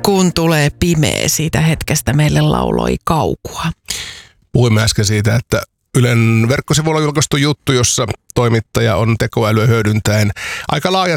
kun tulee pimeä, siitä hetkestä meille lauloi Kaukua. Puhuimme äsken siitä, että Ylen verkkosivuilla on julkaistu juttu, jossa toimittaja on tekoälyä hyödyntäen aika